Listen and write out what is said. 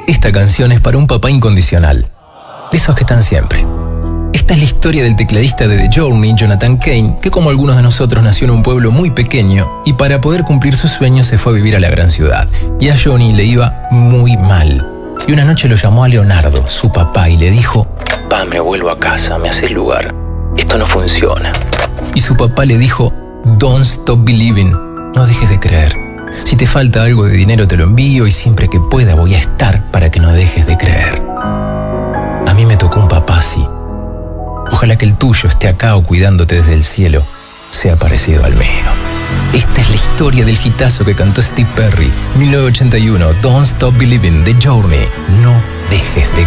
Esta canción es para un papá incondicional, de esos que están siempre. Esta es la historia del tecladista de The Journey, Jonathan Cain, que como algunos de nosotros nació en un pueblo muy pequeño y para poder cumplir sus sueños se fue a vivir a la gran ciudad. Y a Johnny le iba muy mal. Y una noche lo llamó a Leonardo, su papá, y le dijo: «Pa, me vuelvo a casa, me haces lugar. Esto no funciona». Y su papá le dijo: «Don't stop believing, no dejes de creer. Si te falta algo de dinero te lo envío y siempre que pueda voy a estar para que no dejes de creer». A mí me tocó un papá así. Ojalá que el tuyo esté acá o cuidándote desde el cielo sea parecido al mío. Esta es la historia del hitazo que cantó Steve Perry, 1981, Don't Stop Believing, The Journey. No dejes de